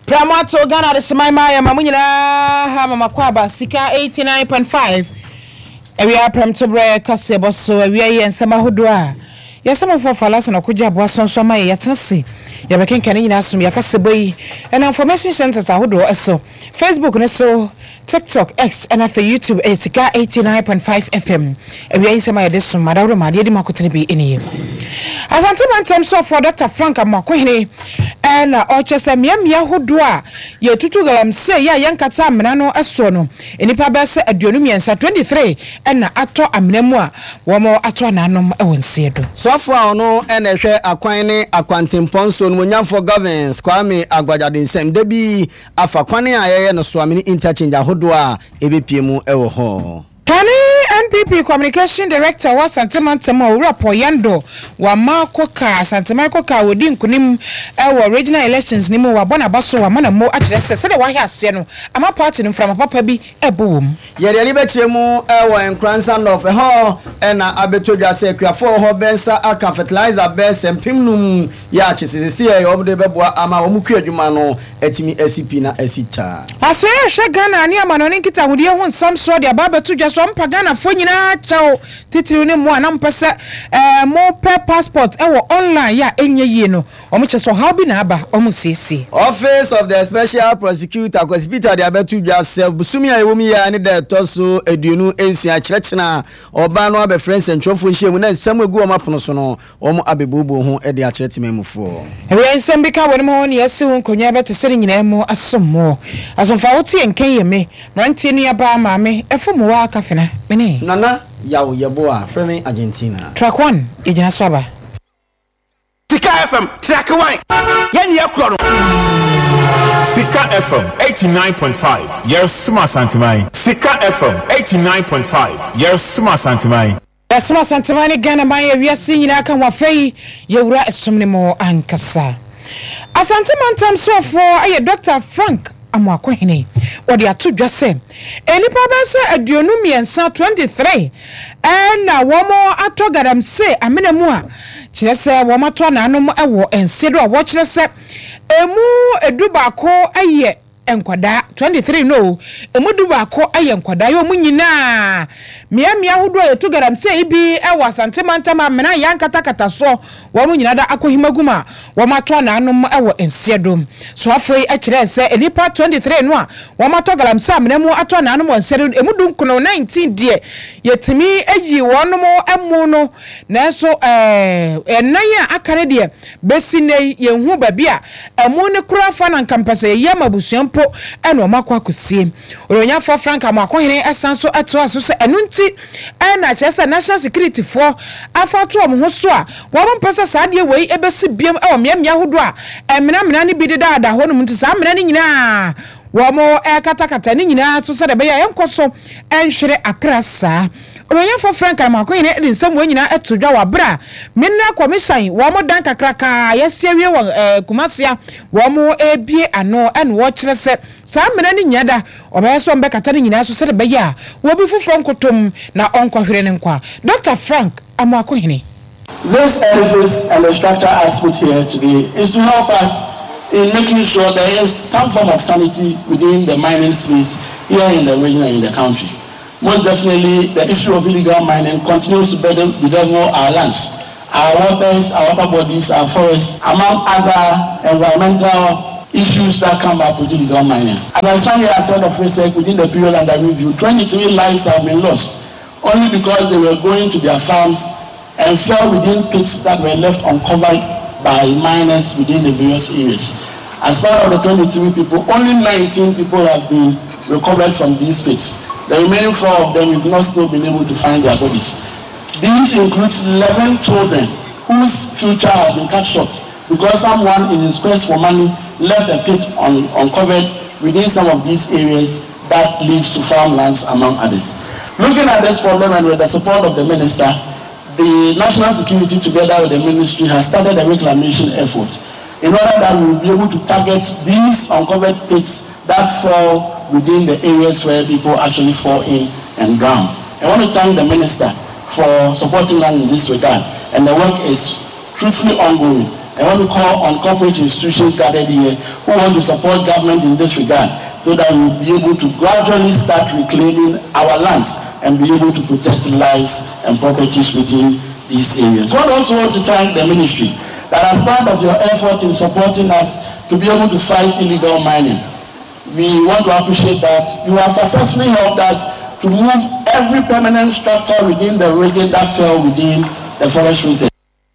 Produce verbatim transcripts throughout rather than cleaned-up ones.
Pramato Ghana de Semaima Mamunyina ha mama kwaba sika eighty-nine point five. Ewi apramto bre kase boso ewi ye nsema hodo a. Yesema for falasa na kugya boa sonso ma ye yetase. Ya bekenkane nyina asum ya kase boyi. And information centers ahodo eso. Facebook ne so, TikTok, X and for YouTube sika eighty-nine point five F M. Ewi nsema ye desum madawro ma de di makotene bi eni. Asante mantem so for Doctor Frank Amakwene and ochese miamia hodo a ye tutu galam se ya yankata amena no eso no. Enipa ba se aduonu miensa twenty-three and ato amnemu a wo mo ato nanom e wonse do. So for no and ehwe akwan ne akwantimpon so no nyamfo governance Kwame Agbajade nsem de bi afa kwan ayeye no so amini interchange ahodo a ebepiemu e wo ho. Kani N P P Communication Director wa Santemantema Owura Poyando wa Makoka Santemakoka wodi nkunim e regional elections ni mu wa bona baso wa mana mo akyerese se de wa hiase no ama party no from papa bi ebom ye de ni bekyeremu e wo enkransa of e ho e na abetodwa se kuafo ho bensa aka fertilizer bensa mpimnum ya akyesese ye obde beboa ama wo mukua adwuma no atimi S P na asita aso ye hwe Ghana ni ama no nkita hudie ho nsam so de ababetodwa so mpa Ghana fo nyina chao titiri ne mo anam pese eh mo pe passport e wo online ya enye yie no omo cheso how bi na aba omo sisi Office of the Special Prosecutor Hospital de abetu jase busumi ya ewomi ya ne de toso eduonu ensi a kirechina oba no abe friends entrofo nhemu na nsam egu o mapono so no omo abebubu ho e de achiretememufo ewe nsam bi ka woni mo ne yesi ho nkonya bete sere nyina mu asomo asomfa wote enken yeme mrantie ni aba maame efomo wa kafena mene nana yawo yebo a frame Argentina track one ejina swaba Sika F M track one yani yakro no Sika F M eighty-nine point five yes suma santimai Sika F M eighty-nine point five yes suma santimai yes suma santimai Ghana man ye wiase nyina kan wa fei ye wura esomne mo ankasa asante mantam so for aye Doctor Frank Amakwene odi atodwa se enipa ba se aduonu miensa twenty-three na womo atogaram se amenemu a kire se womo to nanom ewo ensedo a wo kire se emu edubako aye enkwada twenty-three no emu dubako aye enkwada yo munyina mia mia hodo etugaram se ibi ewo asante mantama mena yankata kata so wo munyina da akohimaguma wo mato nanom ewo ensedo so afei a kire se enipa twenty-three no a wo mato garam se amenemu ato nanom ensedo emu dunkuno nineteen die yetimi eji wonomo emu no na so eh enan a akare de besine yenhu babia emu ne kura fa na nkampase yemabusuam po eno makwa kusie oronya for Frank Amakwene esanso ato aso se enunti ena chese national security for afato om ho so a wo mpesa saade wei ebesi biem e wo miamia hodo a emena mena ne bi deda da ho no mti sa mena ne nyina wo mo e katakata ne nyina so se de be ya enkoso enhwere akrasa oronya for Frank Amakwene e nsam wo nyina etodwa wa bra menna commission wo mo dan kakraka yesie wie wo kumasia wo mo ebie ano ene wo kire se sa mena ni nyada obeso mbe kata ni nyina so se de be ya wo bi fufro nkotom na onkohwere ne nkwa Doctor Frank Amakwene. This edifice and the structure as put here today is to help us in making sure there is some form of sanity within the mining space here in the region and in the country. Most definitely, the issue of illegal mining continues to bedevil our lands, our waters, our water bodies, our forests, among other environmental issues that come up with illegal mining. As I stand here as head of RISEC within the period under review, twenty-three lives have been lost only because they were going to their farms and fell within pits that were left uncovered by miners within the various areas. As part of the twenty-three people, only nineteen people have been recovered from these pits. The remaining four of them have not still been able to find their bodies. These include eleven children whose future has been cut short because someone in his quest for money left a pit un- uncovered within some of these areas that leads to farmlands, among others. Looking at this problem and with the support of the minister, the national security together with the ministry has started a reclamation effort in order that we will be able to target these uncovered pits that fall within the areas where people actually fall in and drown. I want to thank the minister for supporting us in this regard, and the work is truthfully ongoing. I want to call on corporate institutions gathered here who want to support government in this regard so that we'll be able to gradually start reclaiming our lands and be able to protect lives and properties within these areas. I also want to thank the ministry that as part of your effort in supporting us to be able to fight illegal mining, we want to appreciate that you have successfully helped us to move every permanent structure within the region that fell within the forest reserve.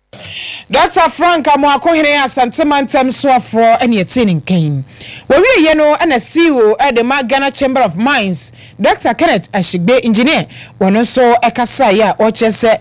Doctor Frank Amoakohene Asante Mantam Swafo and Yetin Kane. Where we you know and a C E O at the Ghana Chamber of Mines, Doctor Kenneth Ashigbe engineer, one also a Kasaya or Chese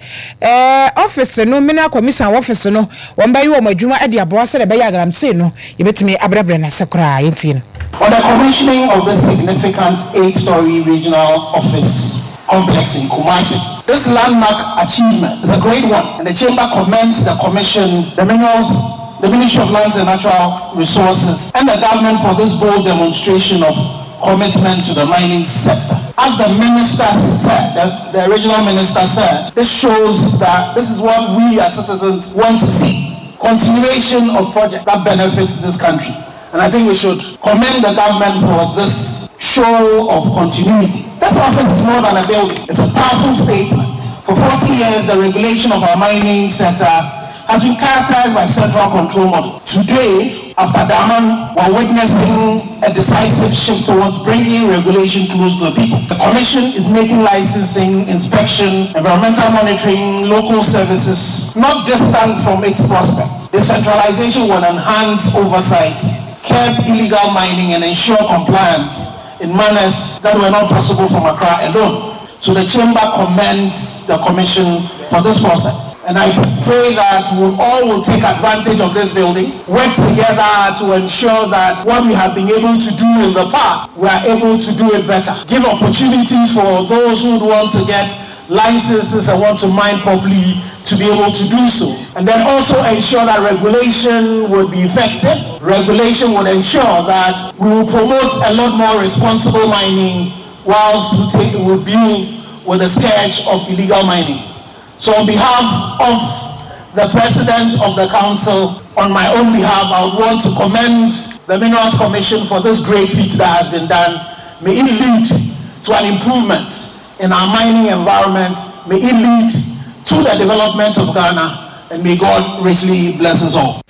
uh officer no mina commission officer no one by you or my Juma at the Aboasa the Bayagram say no, you bet me Abrabrana Sakura Yentin. On the commissioning of this significant eight-story regional office complex in Kumasi. This landmark achievement is a great one, and the Chamber commends the Commission, the Minerals, the Ministry of Lands and Natural Resources, and the government for this bold demonstration of commitment to the mining sector. As the minister said, the, the original minister said, this shows that this is what we as citizens want to see. Continuation of projects that benefits this country. And I think we should commend the government for this show of continuity. This office is more than a building. It's a powerful statement. For forty years, the regulation of our mining sector has been characterized by central control model. Today, after Daman, we're witnessing a decisive shift towards bringing regulation close to the people. The Commission is making licensing, inspection, environmental monitoring, local services not distant from its prospects. Decentralization will enhance oversight, curb illegal mining, and ensure compliance in manners that were not possible from Accra alone. So the Chamber commends the Commission for this process. And I pray that we all will take advantage of this building, work together to ensure that what we have been able to do in the past, we are able to do it better. Give opportunities for those who want to get licenses and want to mine properly to be able to do so. And then also ensure that regulation would be effective. Regulation would ensure that we will promote a lot more responsible mining whilst we, take, we deal with the scourge of illegal mining. So on behalf of the President of the Council, on my own behalf, I would want to commend the Minerals Commission for this great feat that has been done. May it lead to an improvement in our mining environment. May it lead to the development of Ghana, and may God richly bless us all.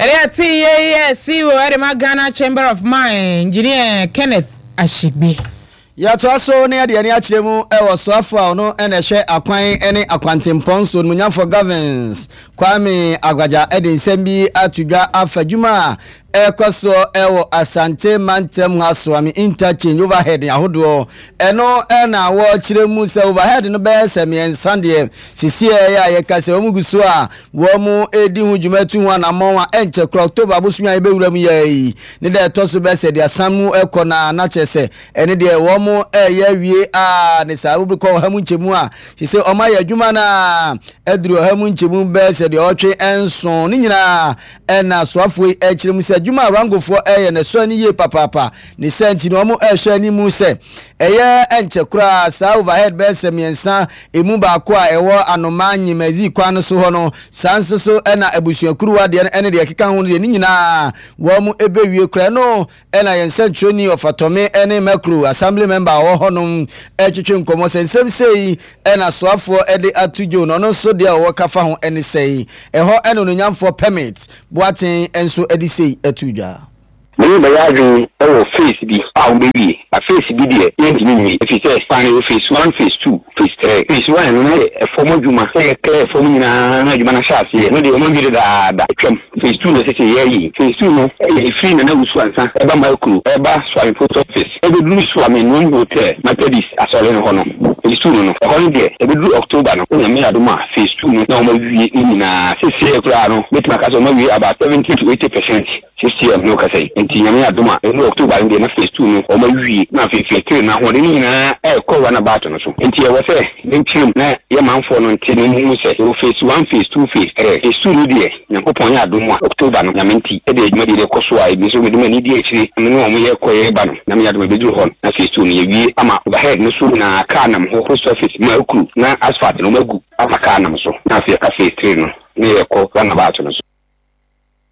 C E O at the Ghana Chamber of Mines, Engineer Kenneth Ashigbe. Yato so ne ade ane akire mu e wo so afa no ene hwe akwan ene akwantempon so munya for governance Kwame Agwaja ede nsem bi atudwa afadwuma ekoso ewo Asante Mantam Haswami interchange overhead ahodo eno ena wo kire mu se overhead no be semien sande sisi ya ye kase wo muguso a wo mu edi hu dwumatu hu anamon a enche kro October abusua e bewura mu yayi ne de toso be se de asamu ekona na chese ene de wo mu eye wie a ne sa wo ko ha mu nchemu a sisi o ma ya dwuma na eduru ha mu nchemu be se de otwe enso ni nyina ena soafo e kire mu se Juma rangofo eye ne so ani ye papapa ne senti no mo ehwe ni mu se eye enche kura sa overhead be se miensa emu ba ko a ewo anoma nyimazi kwan so ho no sanso so ena abusuakuruwa de ene de keka ho de ni nyina wo mu ebewie kura no ena yen centroni of atome ene macro assembly member wo ho no etwetwe nkomo sensem sei ena soafo ede atujo no no so de wo kafa ho ene sei eho eno no nyamfo permit boaten enso edi sei tuja many bayadri or face be our baby a face be there if you say final face one face two face three face one a former juma say clear for me na na juma na shasi no dey mo bi da da twem face two no say say face two no e free na na wusu ansa e ba micro e ba swami photo office e be do swami no hotel methodist asole no hono face two no holiday e be do October no na me adoma face two no na mo wi ni na say say kura no betima ka so mo wi about seventy to eighty percent sixty of no ka say nti nyame adoma e October ndi na face two no o ma wi na face three na ho de ni na e ko wa na bato no so nti e wo say ntim na ye manfo no nti ni mu say face one face two face three face two no de nyankopon ya adoma October no nyame nti e de adwuma de ko so a e bi so me de mani de akiri me no mo ye ko ye ba no na me adoma be du ho na face two no ye wi ama overhead no so na car nam ho post office ma akuru na asphalt no magu ama car nam so na face ka face three no ne ye ko na bato no so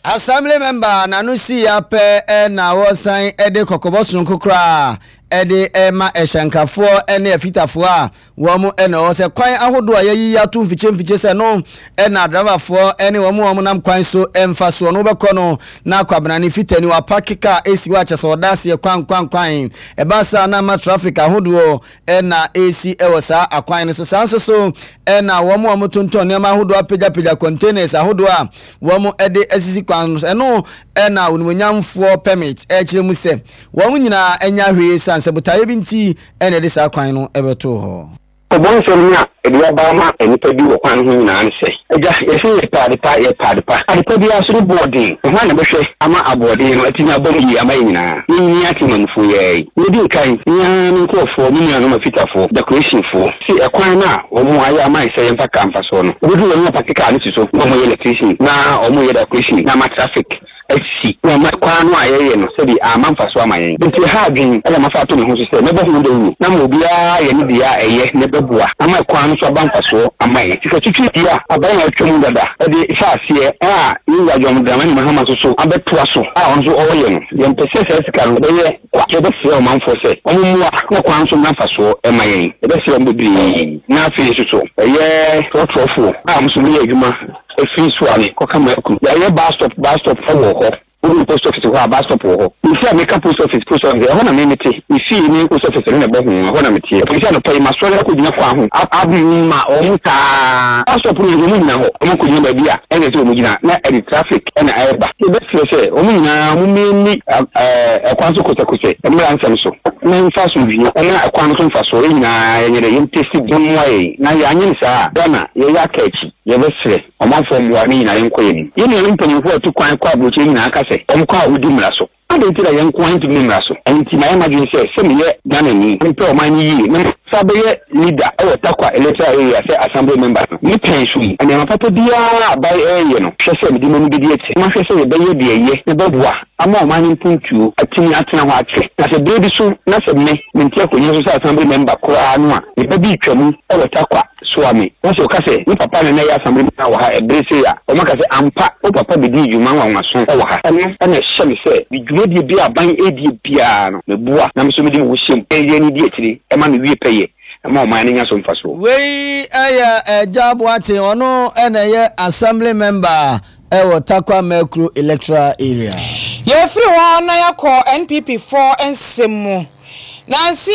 Assembly member Nanusi Yape na wosan ede kokobosun kokra ede ema eshankafo ene afitafo a wo mu ene wo se kwan ahodo ayi ya tu mfiche mfiche se no ena driverfo ene wo mu wo nam kwan so emfa so no bekọ no na kwabana ni fitani wa pakika esi wa chese odase kwan kwan kwan e ba sa na ma traffic ahodo ena esi e wo sa akwan so sa so so ena wo mu wo mu tonton ne ma ahodo apega pega containers ahodo a wo mu ede asisi kwan eno ena onimonyamfo permit e kire mu se wo mu nyina enya hwe sa sebutaye binti ene de sa kwan no ebeto ho Obonsemia edia bama enipa bi wo kwan ho nyina anse eja yesi yepade pa yepade pa adipa bi asuru boarding ho na behwe ama aboarding no atinya bomgi ama nyina nyini atima mfu ye yedi kan nya nko fo minya no mafitafo decoration fo si ekwan na omo aye ama ise yemfa kamfa so no obi wo nya pakika ani so omo ye electrician na omo ye decoration na ma traffic esi na ma kwano ayeye no se bi amamfa so amayen nti ha adwin ele mafato me ho so se me bo hu do na mo bia ye ni bia eye ne beboa ama kwano so bamfa so amayen ti so twitwi bia aban ya twom dada e de hyaase a ni ya jom dama ni mahama so so abetoa so a on so oye no ye mpese se sika no be ye kwa be se o manfo se o mu a kwano so bamfa so amayen e be se o bebi na afi so so ye trotofo a musu ye adwuma efin suani ko kama ku ya ye bus stop bus stop for ho uru post office ho bus stop ho isi ameka post office post office ho na memete isi ni post office ne bo ho na metie isi no pay masole ko dina kwa ho abma o muta bus stop ni mu na ho o ko dina ba bia ene to mu gina na e traffic ene ayeba e be fie se o mu nyina mu meni eh kwanso kotakose e mu ansem so na nfa so bi na akwanso nfa so e nyina yere yentesi dumwae na ya anyin sa dana ye ya kachi ye be fie o man fo mu ani na yenkoye ni ye ne mpani ho to kwan kwa broche nyina aka se omkwa udi mraso ade tira yenkwa nti mraso enti na imagine se se meye gana ni mpe o man yi na sabe leader e takwa electoral area se assembly member ni pensu yi ane mapato dia by area no hwese me di mo bi die ti ma hwese ye be ye de ye ne beboa ama o man mpuntuo atini atena ho atwe na se de bi so na se me nti akonya so se assembly member kora no a e be bi twamu e takwa swami wose o kase ni papa na ya assembly member wa ha e brese ya o maka se ampa o papa be di djuma wa nwaso o wa ha ene ene hye se di djuma die bi aban edi bia no me bua na me so me di mo hyem e ye ni di etiri e ma me wie peye ama o man nya so mfa so we aya ejabo ate ono ene ye assembly member e wo Takwa Mekru electoral area ye free one na yakọ N P P four ensemu Nancy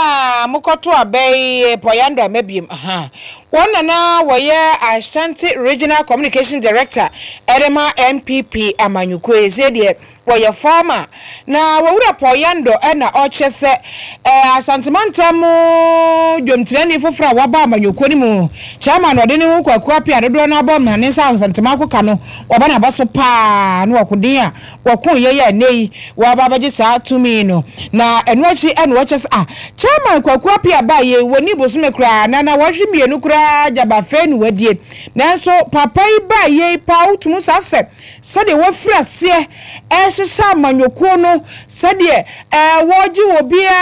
a mukoto abey poyando amebiem aha wona na woye Ashanti Regional Communication Director Edema N P P Amanyuko ezedie woye former na wawura poyando na ochese eh asantimantamu dwomtirani fofra waba Amanyuko ni mu chairman ode ne ho kwaku apia dodo na bom na nsa asantimako ka no oba na baso pa no wakudin a wakun yeye nei waba baje sa tumi no na enwachi eno ochese ah chairman kwaku apia ba ye woni bosume kra na na wahwe nu kra jaba fenu wadie nanso papa yi ba ye pa utumu sase sede wofra se e hyehyɛ Amanyɔkuo no sede eh woji obia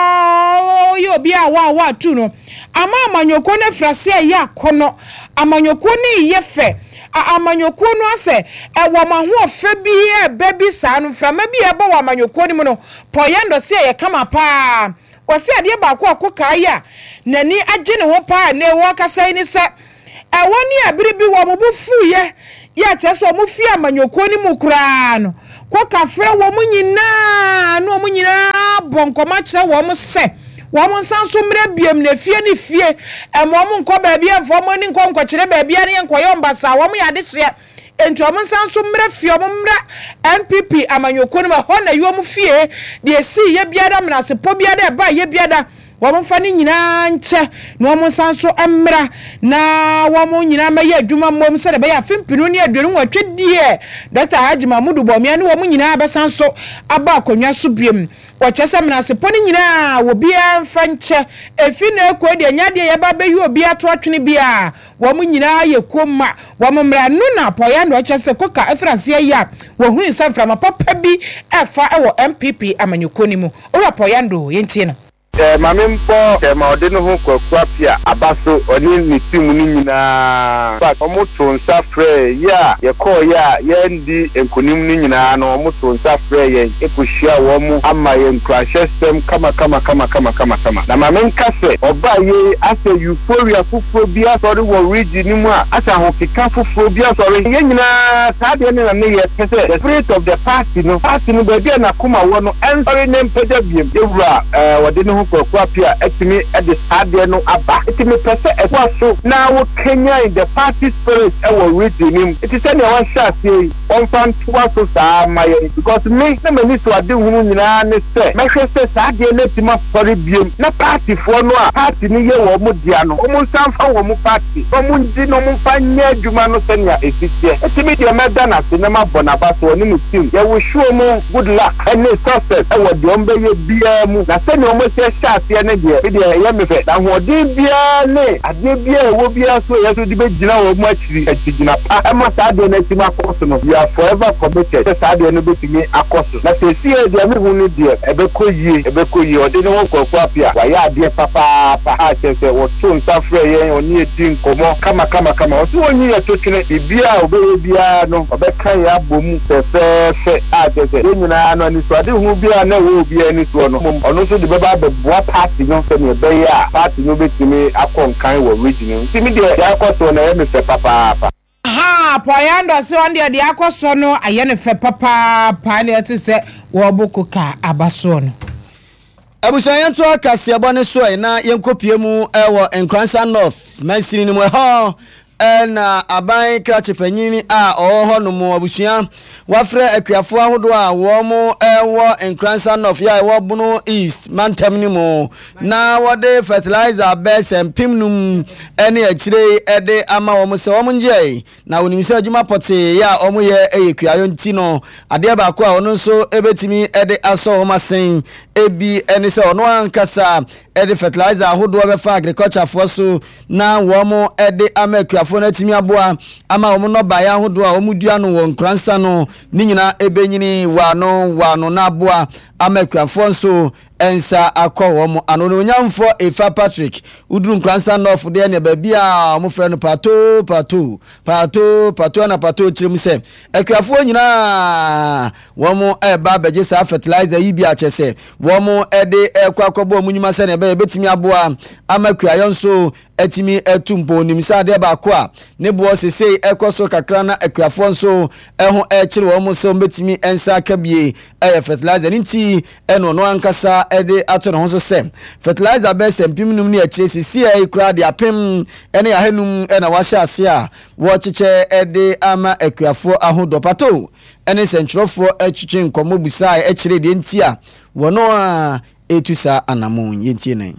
yo obia wa wa tu no ama Amanyɔkuo na frase ya kono Amanyɔkuo ni ye fe Amanyɔkuo no ase e wo ma ho ofa bi e baby sa no frama bi e ba wo Amanyɔkuo ni mu no poyendo se ye kama pa wose ade ba ko akoka ya nani agye ne ho pa na ewo kasai ni se e woni abiribi wo mo bufu ye ya cheso mo fi Amanyɔkuo ni mu kura no ko kafre wo mo nyina no mo nyina bonkoma kire wo mo se wo mo sanso mre biem na fie ni fie e mo mo nko ba bia fo mo ni nko nko kire ba bia ne nko yo mbasa wo mo ya de kire enti o mo sanso mre fie o mo mre N P P Amanyɔkuo ni ma ho na yo mo fie de si ye biada mnase po biada ba ye biada wo fa ni nyina nche no mo sanso emra na wo mo nyina ma ye adwuma mom se de be ya fimpinu ne aduonu watwedie Doctor Haji Mahmudu Bawumia ne wo mo nyina be sanso aba akonwa so biem wo chese mnase po ni nyina wo bia mfa nche efi na ekwo de nya de ye ba be yi obi ato atwene bia wo mo nyina ye koma wo mo mra no na poya no chese koka efrase ya wo hu nsa fra ma papa bi efa e wo N P P Amanyɔkuo ni mu ora poya ndo ye ntie no eh mamempo eh ma ode no ho kwakwa pia abaso oni ni timu ni nyina but omo to nsa frɛ ya ye call ya ye ndi enkonim ni nyina no omo to nsa frɛ ye ekohia wo mu ama ye nkrahye stem kama kama kama kama kama kama na mamenka se oba ye ase euphoria fufuro bi asori wo region ni mu a asa ho kika fufuro bi asori ye nyina saade ne na ne ye pese the spirit of the party no party no be na kuma wo no ensori ne mpeda biem ewura eh wode ne ho kwakwa pia etimi e de saade no aba etimi pese ekwa so na wo Kenya in the party spirit e wo region ni it is any one shot here on fan twa so sa my because me na me need to ade hunu nyina ne se me hwe se saade ne tima sori biem na party fo no a party ni ye wo mu dia no wo mu sanfa wo mu party wo mu ndi no mu fanya adwuma no se nya efitie etimi dia meda na se na ma bona ba so ni mu team ye wo show mu good luck and success e wo de ombe ye bia mu na se ni o mo se shot ye ne dia e dia ye me fe na ho de bia ne ade bia e wo bia so ye so di be gina wo mu achiri achigina pa e ma saade na tima akoso no we are forever committed se saade no betimi akoso na se si e dia me hu ni dia e be koyie e be koyie o de ne ho kwakwa pia wa ya ade papa pa ha se se wo to nsa frɛ ye oni edi nkomo kama kama kama o so oni ye to twene bibia o be bia no o be kan ya bomu se se se a se se ye nyina no ni so ade hu bia na wo bia ni so no ono so de be ba be boa party no se ne be ya party no betimi akonkan wo region timi de ya akoso na ye me se papa pa ha poyando se on de de akoso no aye ne fe papa pa ne ati se wo bokuka abaso no abusayen to akase abone so na yenkopie mu ewo Nkransa North mansini ni mo ho na aban krache panyini a oho no mo abusua wafre akuafo ahodo a wo mo ewo Nkransa North ya wo bunu east mantem ni mo na wode fertilizer best empimnum ene akire ede ama wo mo se wo mo nje na wonimse adwuma pote ya wo mo ye eyekuayo nti no ade ba ko a wono so ebetimi ede aso wo masen ebi ene se ono ankasa ede fertilizer ahodo be fa agriculture for so na wo mo ede amakuafo na timi aboa ama wo no ba ya hodo a wo mudua no wo Nkransa no ni nyina ebenyini wa no wa no na aboa amakuafo nso ensa akọ wo mo anono nyamfo Efa Patrick uduru Nkransa North de ne ba bia mo frɛ no pato pato pato pato na pato chirim se akuafo nyina wo mo eba beje sa fertilizer yi bia chese wo mo ede ekwa akobo munyuma se ne ba betimi aboa amakuayo nso etimi etumpo nimsa de ba ko a ne bo sesei ekoso kakra na akuafo nso eho ekire wo mo se betimi ensa kabie e fertilizer nti eno no ankasa ede ato no so sem fertilizer be sem pimnum ni akire sisi ai kura de apem ene ya hanum ena wa hya ase a wo chiche ede ama akuafo ahodo pato ene sentrofo atwitwe nkomo busai akire de nti a wono a etusa anamun yentie nan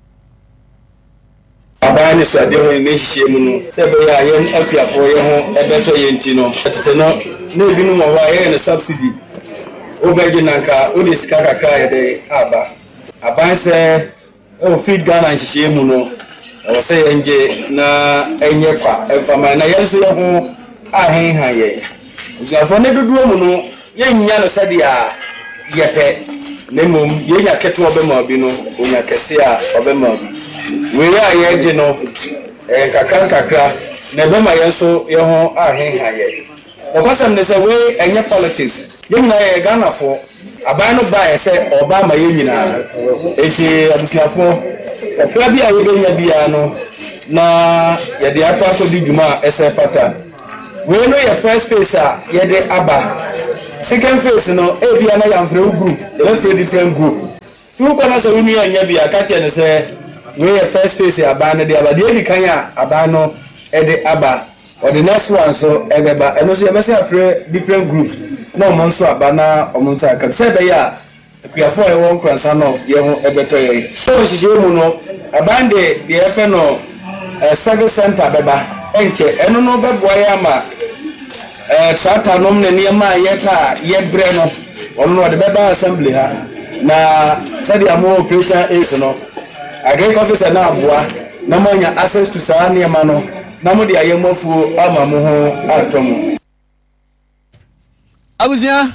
abani sade ho ne hihie mu no se be ya yen akuafo ye ho ebeto ye nti no tete no na ebinu mo wa ye ne subsidy obeji nanka odi sika kakra ye de aba aban se o feed Ghana hihie mu no o se yenje na enye kwa enfama na yenso ye ho ahen han ye usiafo ne dodo mu no ye nya no sade a ye pe nemum ye nya keto obema bi no onya kese a obema bi we ya ye je no eh kakra kakra na be ma yenso ye ho ahen han ye o kwasam ne se we enye politics ye nyina ye Ghana fo aban no ba ye se oba ma ye nyina eti abusiafo kakra bi a ye be nya bia no na ye de akwa ko di djuma ese fata we no ye first phase a ye de aba second phase no e bia na yamfre group ye fe different group tu ko na se we nya nya bia ka tie ne se we ye first phase aban no de aba de ni kan ya aban no e de aba or the next one so ebeba eno so yemese afre different groups no mo nso abana o mo nso aka se be ya akuafo e won Nkransa no ye ho ebeto ye so hihie mu no abande de efe no service center beba enche eno no beboa ya ma eh tractor nom ne ne ma ye ka ye bre no ono no de beba assembly ha na se de amo operation ace no agriculture officer na aboa na manya access to sa ne ma no namu de ayemofu ama mo ho atom abuzia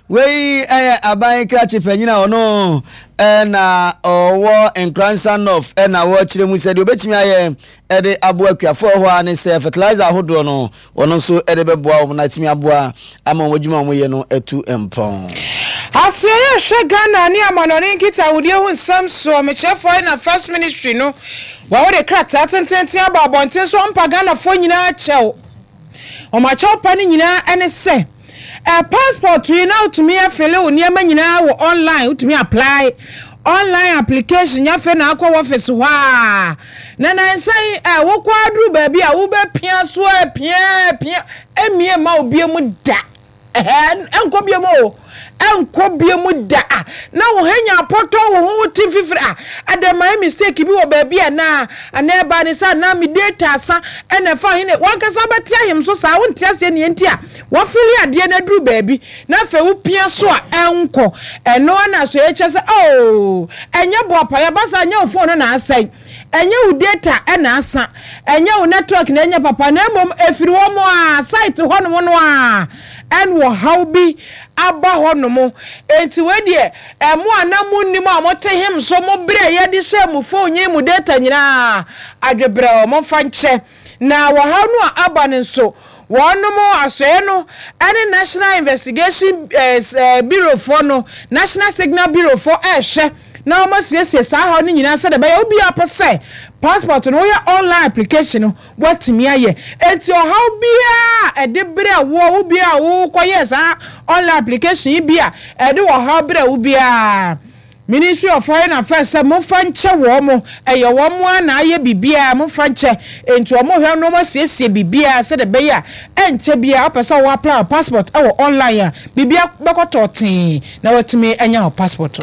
we eh aban krachi panyina ono na owo enkransa north na wo kire mu se de obetimi aye e de abo akuafo ho ane se fertilizer ahodo no ono so e de beboa wo na timi aboa ama wodwuma mo ye no etu empon Aseye Shagana ni amanoni nkita wudi hu nsam so mechefo na first ministry no wa wo de krata tententen aba abonten so mpa Ghana fo nyina chew o ma chew pa ni nyina ene se a passport we now to me afele oni ama nyina wo online to me apply online application ya fe na akwa office wa na na nsai e wo kwadru ba bi a wo be pia so e pia pia emie ma obi mu da eh enko bi mu enko bi mu da na wo hanya poto wo ti fifiri a adama mistake bi wo ba bi na ana ba ni sa na mi data sa ena fa hine wankasa betia him so sa wo ntia se ne ntia wo fili ade na duru ba bi na fe wo pia so a enko eno na so e chese oh enye bo pa ya basa nya wo phone na asai enye wo data ena asa enye wo network na enye papa na mom efiri wo mo a site ho no no a en wo how bi aba ho no mo enti we de emo anamu nnim a mote him so mo bre ye de hye mu phone nyi mu data nyina adwebre mo fa nche na wo how no aba ne so wonu mo asoe no any national investigation uh, bureau for no national signal bureau for eh hye na o masiesie sa ha no nyina se de ba obi apese passport no ya online application no watimi aye enti o ha bia e de bre wo obi a wo koye sa online application bia e de wo ha bre wo bia Ministry of Foreign Affairs mo fanche wo mo eye wo mo na aye bibia mo fanche enti o mo hwe no masiesie bibia se de be ya enche bia apese wo apply passport e wo online ya bibia bekoto tin na watimi anya passport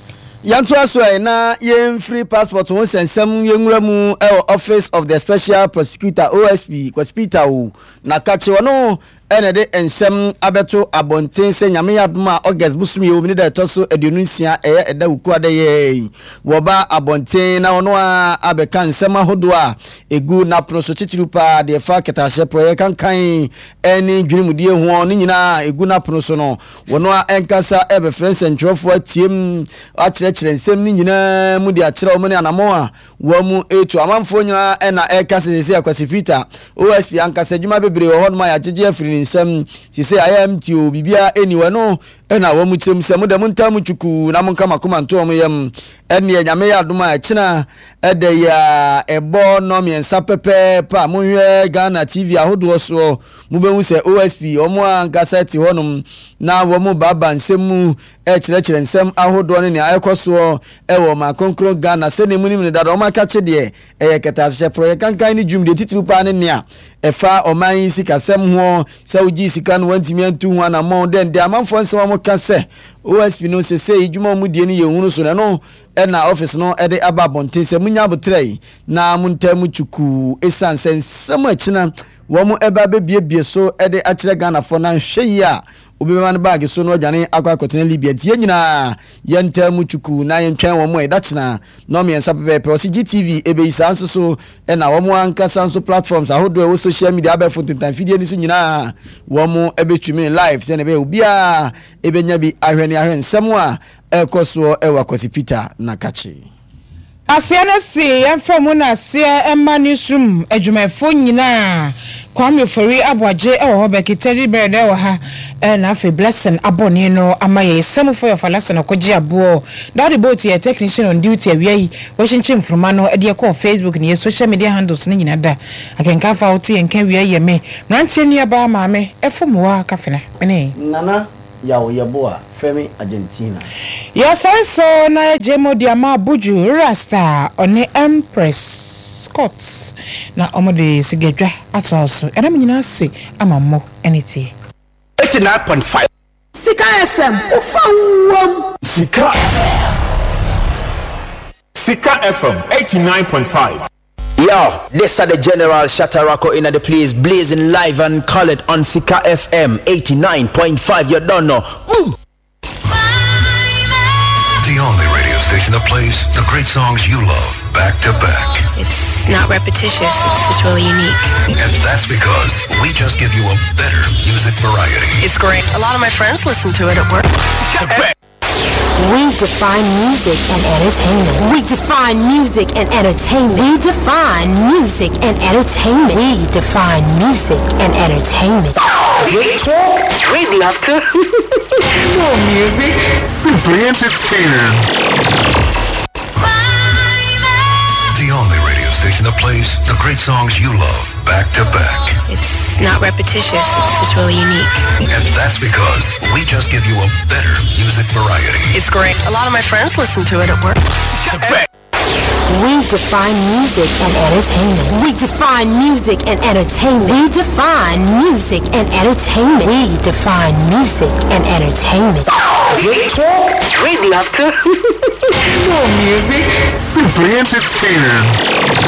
yanto aso na yen free passport won sensem yenwura mu e office of the special prosecutor O S P hospital o na kache wono ene de ensem abeto abonten se nyame yadoma August busumi o mini da toso aduonu nsia eye eda wuku adeye wo ba abonten na wono a abeka nsem ahodo a egu na proso titiru pa de fa ketase proye kankan eni dwunimudie ho ni nyina egu na proso no wono a enkasa ebe friends entrofo atiem a kire kire nsem ni nyina mu de a kire o mani anamo a wo mu etu amanfo nyina ena ekase sese akwasi Peter O S P ankasa djuma bebre ho no ma ya jeje afiri nsem sise ayam ti o bibia eniwe no ena wo mu tirem se mu de muntam chuku na munka makoma nto mo yam ene nyame ya adoma a kina ede ya ebo no miensa pepe pa munhwe Ghana T V ahodo so mu be hu se O S P omo ankasa ti honum na wo mu baba nsem e kire kire nsem ahodo ne ne ayekoso e wo ma konkro Ghana se ne munim ne dada o ma ka che de e ye keta se proye kankan ni jum de titiru pa ne ne a efa oman sika sem ho se uji sika no wantimi antu ho na mo den de amanfo nsem mo ka se O S P no se se ijuma mu die ni ye hunu so no e na office no e de aba bonten se munya botrei na muntamu chuku esanse nsem achina wo mu eba bebiebie so e de akire Ghana fo na hwe ya obiman bag so no adwane akwa kotene Libya tie nyina yentamu chuku na yentwan wo mu e dachina no me ensa pepe o G T V ebe isanso so e na wo mu anka sanso platforms ahodo e wo social media aba fontentan video ni so nyina wo mu ebe twimi live se ne be obia ebe nya bi ahwene ahwen nsem a ekoso e wakosi Peter na kachi Asiana si emfamu na sia emma newsroom adwumafo nyina Kwame Fori Abwaje e wo bekitari brede wo ha e na afi blessing abone no amaye semfo yo falase na koje abo daddy boat ye technician on duty awiai wo hyenche mfruma no e de ko Facebook ne social media handles ne nyina da akenka fa oti enka wiai ye me nantie ni aba maame efomuwa kafena ene nana yawo yeboa Femi Argentina. Yes, also na Jemo Diama Buju Rasta on Empress Scott. Na omode sigedwa atoso. Ena mnyina se amamo eniti. eighty-nine point five Sika F M. Ufawom. Sika F M. Sika F M eighty-nine point five. Yo, this are the General Shatarako in the place, blazing live and colored on Sika F M eighty-nine point five. You don't know. Mm. The only radio station that plays the great songs you love back to back. It's not repetitious, it's just really unique. And that's because we just give you a better music variety. It's great. A lot of my friends listen to it at work. We define music and entertainment. We define music and entertainment. We define music and entertainment. We define music and entertainment. Great talk, great laughter. More music, simply entertaining. The only radio station that plays the great songs you love back to back. It's not repetitious, it's just really unique. And that's because we just give you a better music variety. It's great. A lot of my friends listen to it at work. We define music and entertainment. We define music and entertainment. We define music and entertainment. We define music and entertainment. Great talk, great laughter. More music, simply entertaining.